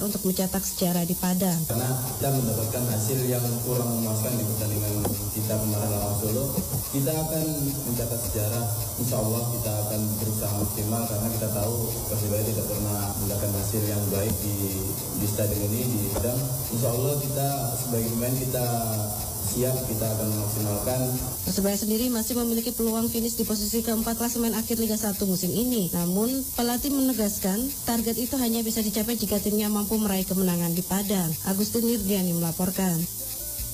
untuk mencetak sejarah di Padang. Karena kita mendapatkan hasil yang kurang memuaskan di pertandingan kita kemarin lawan Solo, kita akan mencatat sejarah. Insya Allah kita akan berusaha maksimal karena kita tahu Persebaya tidak pernah mendapatkan hasil yang baik di stadion ini di Padang. Insya Allah kita sebagai pemain kita siap, kita akan memaksimalkan. Persebaya sendiri masih memiliki peluang finish di posisi keempat klasemen akhir Liga 1 musim ini. Namun, pelatih menegaskan target itu hanya bisa dicapai jika timnya mampu meraih kemenangan di Padang. Agustin Nirdiani melaporkan.